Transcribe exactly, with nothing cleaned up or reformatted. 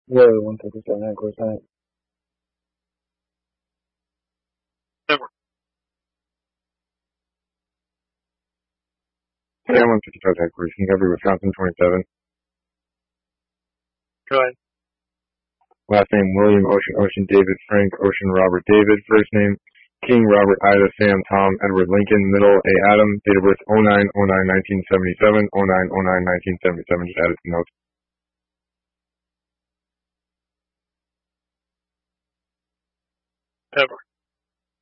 Yeah, one thirty-seven at Coruscant. Never. Yeah, one fifty-five headquarters. Can you cover Wisconsin twenty-seven? Go ahead. Last name William Ocean Ocean David Frank Ocean Robert David. First name King Robert Ida Sam Tom Edward Lincoln. Middle A Adam. Date of birth oh nine oh nine nineteen seventy-seven. oh nine oh nine nineteen seventy-seven. Just added some notes. Never.